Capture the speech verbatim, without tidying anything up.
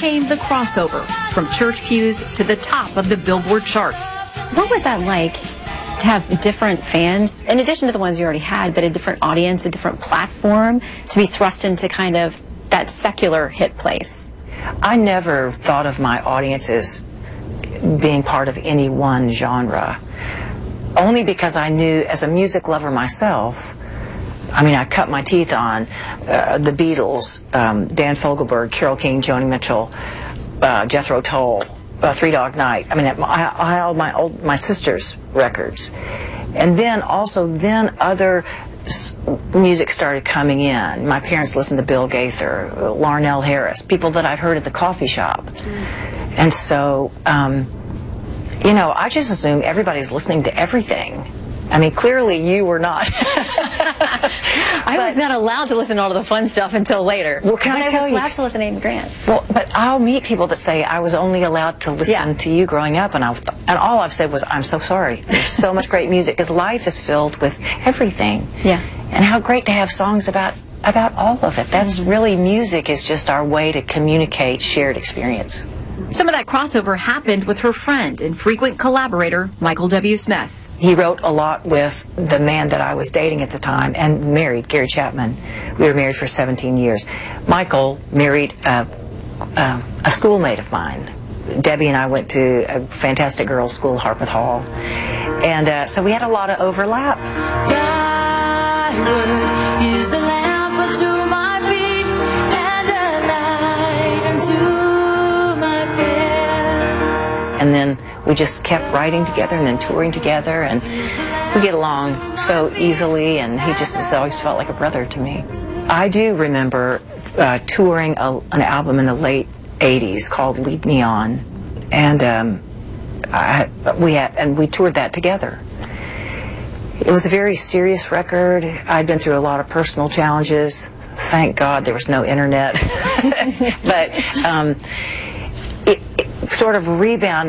came the crossover, from church pews to the top of the Billboard charts. What was that like to have different fans, in addition to the ones you already had, but a different audience, a different platform, to be thrust into kind of that secular hit place? I never thought of my audience as being part of any one genre, only because I knew, as a music lover myself, I mean, I cut my teeth on uh, the Beatles, um, Dan Fogelberg, Carole King, Joni Mitchell, uh, Jethro Tull, uh, Three Dog Night. I mean, I, I had all my old, my sister's records, and then also then other s music started coming in. My parents listened to Bill Gaither, uh, Larnell Harris, people that I'd heard at the coffee shop, and so um, you know, I just assume everybody's listening to everything. I mean, clearly you were not. I but, was not allowed to listen to all of the fun stuff until later. Well, can but I tell I was you? allowed to listen to Amy Grant. Well, but I'll meet people that say I was only allowed to listen yeah. to you growing up, and I and all I've said was, I'm so sorry. There's so much great music, because life is filled with everything. Yeah. And how great to have songs about about all of it. That's mm-hmm. really, music is just our way to communicate shared experience. Some of that crossover happened with her friend and frequent collaborator, Michael W. Smith. He wrote a lot with the man that I was dating at the time and married, Gary Chapman. We were married for seventeen years. Michael married a, a, a schoolmate of mine. Debbie and I went to a fantastic girls' school, Harpeth Hall. And uh, so we had a lot of overlap. Thy word is a lamp unto my feet and a light unto my path. And then we just kept writing together and then touring together, and we get along so easily, and he just has always felt like a brother to me. I do remember uh, touring a, an album in the late eighties called Lead Me On, and um, I, we had, and we toured that together. It was a very serious record. I'd been through a lot of personal challenges. Thank God there was no internet. But um, it, it sort of rebounded.